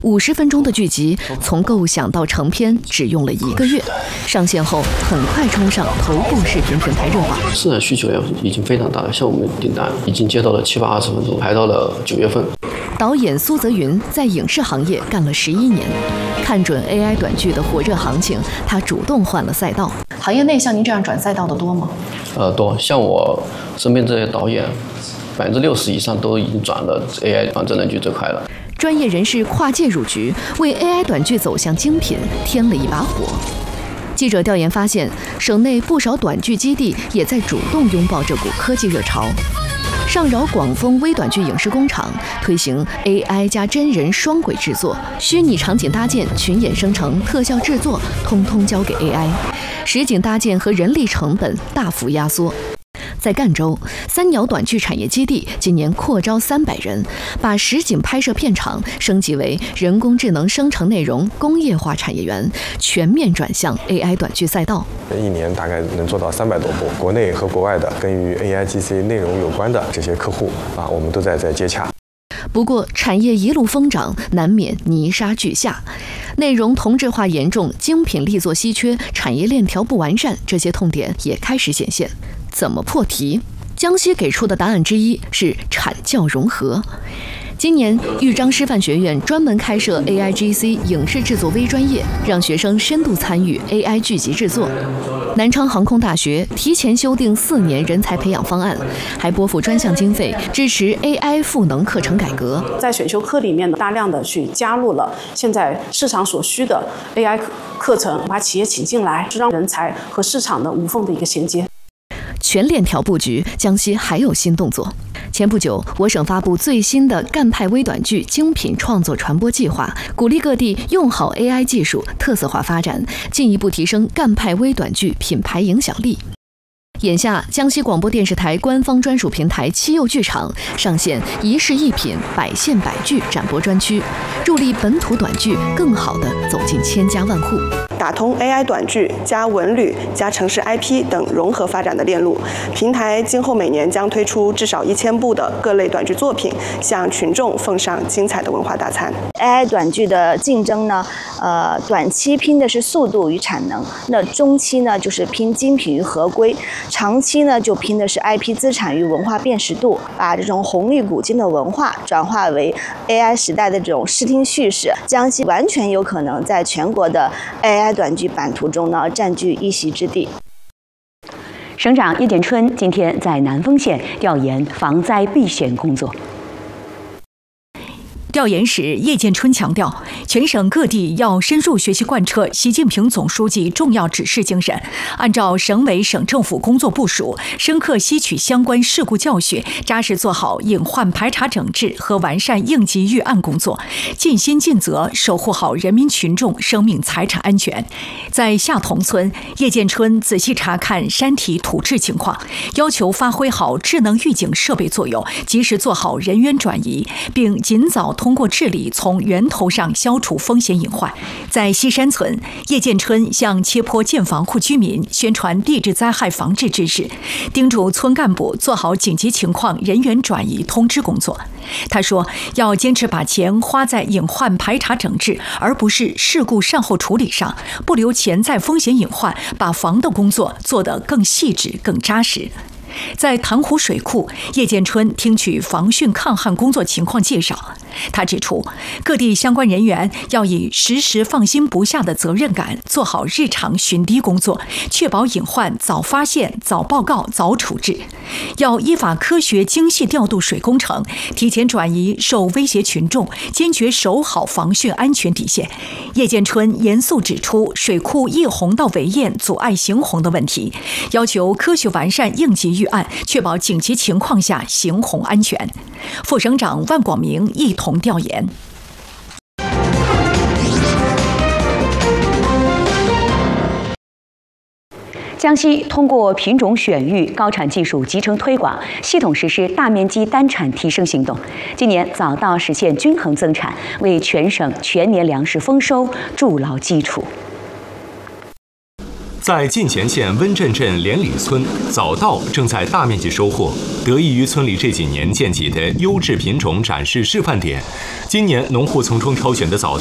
50分钟的剧集，从构想到成片只用了1个月，上线后很快冲上头部视频平台热榜。 市场需求量已经非常大了，像我们订单已经接到了7、80分钟，排到了9月份。 导演苏泽云在影视行业干了11年，看准 AI 短剧的火热行情，他主动换了赛道。行业内像您这样转赛道的多吗？ 多，像我身边这些导演，60%以上都已经转了 AI 真人剧这块了。 专业人士跨界入局，为 AI 短剧走向精品添了一把火。记者调研发现，省内不少短剧基地也在主动拥抱这股科技热潮。上饶广丰微短剧影视工厂推行 AI 加真人双轨制作，虚拟场景搭建、群演生成、特效制作，通通交给 AI， 实景搭建和人力成本大幅压缩。在赣州，三鸟短剧产业基地今年扩招300人，把实景拍摄片场升级为人工智能生成内容工业化产业园，全面转向 AI 短剧赛道。 一年大概能做到300多部，国内和国外的跟与 AIGC 内容有关的这些客户我们都在接洽。 不过，产业一路疯涨，难免泥沙俱下。内容同质化严重，精品力作稀缺，产业链条不完善，这些痛点也开始显现。怎么破题？江西给出的答案之一是产教融合。今年，豫章师范学院专门开设 AIGC 影视制作微专业，让学生深度参与 AI 剧集制作。南昌航空大学提前修订4年人才培养方案，还拨付专项经费支持 AI 赋能课程改革。 在选修课里面大量的去加入了现在市场所需的 AI 课程，把企业请进来，是让人才和市场的无缝的一个衔接。 全链条布局，江西还有新动作。前不久，我省发布最新的赣派微短剧精品创作传播计划，鼓励各地用好 AI 技术，特色化发展，进一步提升赣派微短剧品牌影响力。眼下，江西广播电视台官方专属平台七佑剧场上线一市一品百县百剧展播专区，助力本土短剧更好地走进千家万户。 打通 AI 短剧加文旅加城市 IP 等融合发展的链路，平台今后每年将推出至少1000部的各类短剧作品，向群众奉上精彩的文化大餐。 AI 短剧的竞争呢，短期拼的是速度与产能，那中期呢就是拼精品与合规，长期呢就拼的是 IP 资产与文化辨识度，把这种红绿古今的文化转化为 AI 时代的这种视听叙事。江西完全有可能在全国的 AI 短剧版图中呢占据一席之地。 省长叶建春今天在南丰县调研防灾避险工作。 调研时，叶建春强调，全省各地要深入学习贯彻习近平总书记重要指示精神，按照省委省政府工作部署，深刻吸取相关事故教训，扎实做好隐患排查整治和完善应急预案工作，尽心尽责守护好人民群众生命财产安全。在下同村，叶建春仔细查看山体土质情况，要求发挥好智能预警设备作用，及时做好人员转移，并尽早通过治理从源头上消除风险隐患。在西山村，叶建春向切坡建房户居民宣传地质灾害防治知识，叮嘱村干部做好紧急情况人员转移通知工作。他说，要坚持把钱花在隐患排查整治，而不是事故善后处理上，不留潜在风险隐患，把防的工作做得更细致、更扎实。在潭湖水库，叶建春听取防汛抗旱工作情况介绍。他指出，各地相关人员要以时放心不下的责任感，做好日常巡堤工作，确保隐患早发现、早报告、早处置。要依法科学精细调度水工程，提前转移受威胁群众，坚决守好防汛安全底线。叶建春严肃指出水库溢洪到围堰阻碍行洪的问题，要求科学完善应急预案，确保紧急情况下行洪安全。副省长万广明一同调研。 江西通过品种选育、高产技术集成推广，系统实施大面积单产提升行动，今年早到实现均衡增产，为全省全年粮食丰收筑牢基础。 在进贤县温镇镇连里村，早稻正在大面积收获。得益于村里这几年建起的优质品种展示示范点，今年农户从中挑选的早